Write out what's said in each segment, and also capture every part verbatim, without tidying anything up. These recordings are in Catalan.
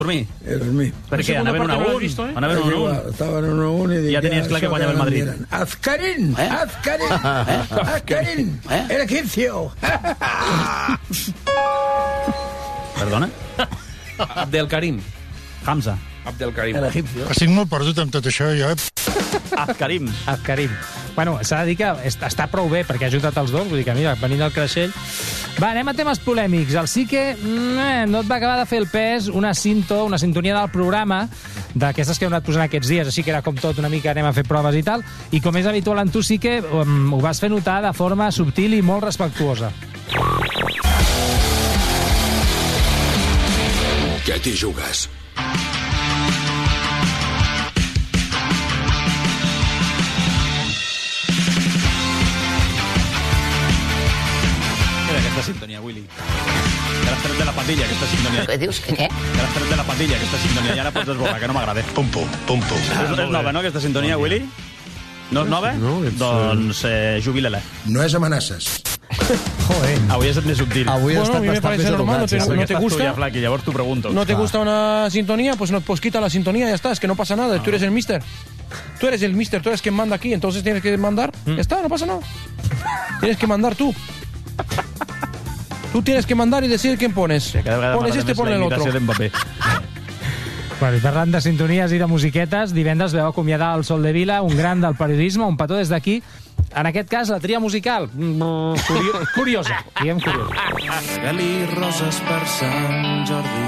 Dormir? Eh, dormir. Per què? Anaven un a un? Anaven un a un? Estaven un a un i dic... Ja tenies clar que guanyava el Madrid. Azcarín! Azcarín! Azcarín! El egipcio! Perdona? Abdelkarim. Hamza. Abdelkarim. El egipcio. Estic molt perdut amb tot això, jo. Azkarim. Azkarim. Bueno, s'ha de dir que està prou bé, perquè ha ajudat els dos, vull dir que, mira, venint del creixell... Va, anem a temes polèmics. El sí que eh, no et va acabar de fer el pes una cinto, una sintonia del programa, d'aquestes que heu anat posant aquests dies, així que era com tot, una mica anem a fer proves i tal, i com és habitual en tu sí que um, ho vas fer notar de forma subtil i molt respectuosa. Què t'hi jugues? Aquesta sintonia, Willy. Que l'has tret de la patilla, aquesta sintonia. Què dius? Que què? Que l'has tret de la patilla, aquesta sintonia. Ja la pots esborrar, que no m'agrada. Pum, pum, pum, pum. És, és nova, no, aquesta sintonia, Willy? No és nova? No, ets, doncs eh, jubila-la. No és amenaces. Joder. Avui has estat més subtil. Avui ha Bueno, a estat mí me bastant parece més normal, no educat. te, sí, no sí. te gusta. Ja, Flaqui, llavors t'ho pregunto. ¿No te gusta una sintonía? Pues, no, pues quita la sintonía, ya está. Es que no pasa nada. Tú eres el mister. Tú eres el mister, tú eres quien manda aquí. Entonces tienes que mandar. Mm. Ya está, no pasa nada. Tienes que mandar tú. Tú tienes que mandar y decir quién pones. Cada vegada Pones este, pones el otro. Bueno, i parlant de sintonies i de musiquetes, divendres veu acomiadar el Sol de Vila, un gran del periodisme, un petó des d'aquí. En aquest cas, la tria musical. Curio curiosa, diguem curiosa. Regali roses per Sant Jordi.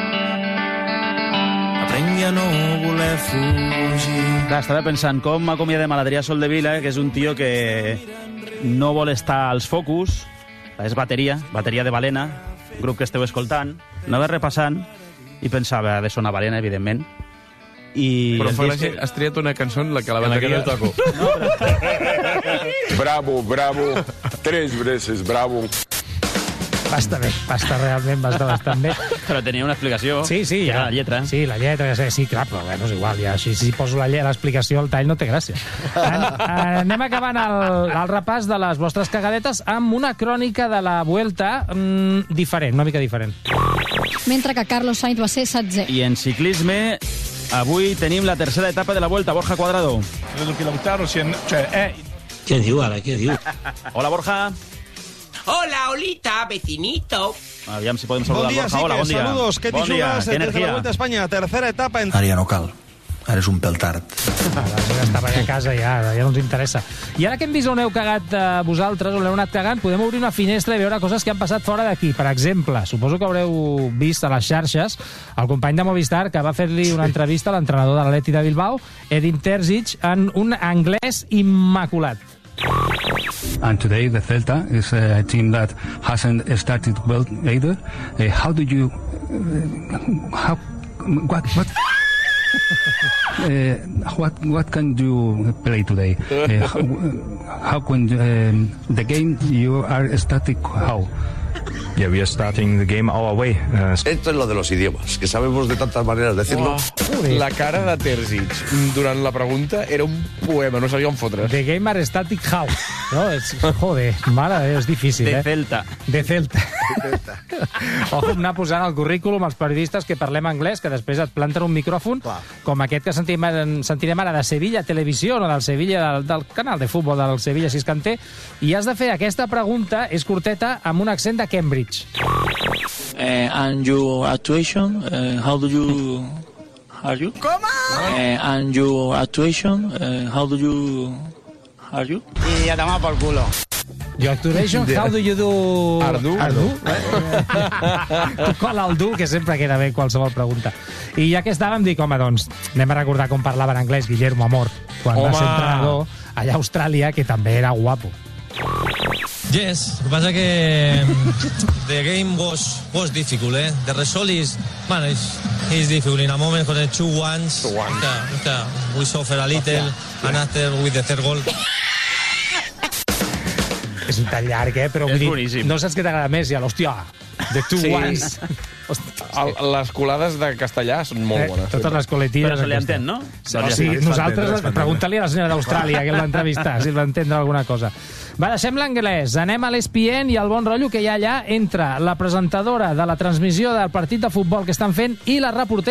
Aprengui a no voler fugir. Clar, estava pensant com acomiadem a l'Adrià Sol de Vila, que és un tio que no vol estar als focus. És bateria, bateria de Balena, grup que esteu escoltant. Anava repassant i pensava de sonar Balena, evidentment. I Però fa disc... gràcia, has triat una cançó en la que la bateria... toco. No, però... Bravo, bravo. Tres veces bravo. Va estar bé, va estar realment, va estar bastant bé. però tenia una explicació. Sí, sí, ja. ja. La lletra. Sí, la lletra, ja sé, sí, clar, però bueno, és igual, ja, si, si poso la lletra, l'explicació, el tall no té gràcia. En, anem acabant el, el repàs de les vostres cagadetes amb una crònica de la Vuelta mmm, diferent, una mica diferent. Mentre que Carlos Sainz va ser setzè. I en ciclisme, avui tenim la tercera etapa de la Vuelta. Borja Cuadrado. Credo che Lautaro sia... Cioè, è... Què diu ara, què diu? Hola, Borja. Hola, Olita, vecinito. Aviam si podem saludar Bon dia, Borja. sí Hola, que bon dia. saludos. ¿Qué bon te dia, jugas qué desde energía. la Vuelta a España? Tercera etapa en... Ara ja no cal. Ara és un pèl tard. Ara estava allà a casa, ja, ja no ens interessa. I ara que hem vist on heu cagat eh, vosaltres, on heu anat cagant, podem obrir una finestra i veure coses que han passat fora d'aquí. Per exemple, suposo que haureu vist a les xarxes el company de Movistar que va fer-li una entrevista a l'entrenador de l'Atleti de Bilbao, Edin Terzic, en un anglès immaculat. And today the Celta is a team that hasn't started well either. Uh, how do you... Uh, how... What... what uh, what what can you play today? Uh, how, how can um, the game you are static? How? Yeah, we are starting the game our way. Uh, Esto es lo de los idiomas, que sabemos de tantas maneras decirlo. Oh, la cara de Terzic durant la pregunta era un poema, no sabia on fotre's. The game are static how? No, és, joder, mare, és difícil, de eh? Celta. De Celta. Ojo, anar posant al currículum els periodistes que parlem anglès, que després et planten un micròfon, clar, com aquest que sentirem, sentirem ara de Sevilla Televisió, no del Sevilla, del, del canal de futbol del Sevilla Siscanter, i has de fer aquesta pregunta, és curteta, amb un accent de Cambridge. Uh, and your actuation, uh, how do you... Are you? ¿Cómo? Uh, and your actuation, uh, how do you... Are you? Y a tomar por culo. Your actuation, how do you do... Ardu? Ardu? Tu cola el du, que sempre queda bé qualsevol pregunta. I ja que estàvem, dic, home, doncs, anem a recordar com parlava en anglès Guillermo Amor, quan home. va ser entrenador allà a Austràlia, que també era guapo. Yes, lo que pasa que the game was was difficult, eh? The result is, man, it's, it's difficult. In a moment, with the two ones, two ones. Uh, uh, we suffer a little, and after with the third goal. És un tall llarg, eh? Però és dir, boníssim. no saps què t'agrada més, ja l'hòstia, the two sí. ones. Hòstia. el, les colades de castellà són molt bones. Eh, totes les coletilles. Però se li entén, no? Sí, sí, nosaltres, pregunta-li a la senyora d'Austràlia, que el va entrevistar, si va entendre alguna cosa. Va, deixem l'anglès. Anem a l'E S P N i el bon rotllo que hi ha allà entre la presentadora de la transmissió del partit de futbol que estan fent i la reportera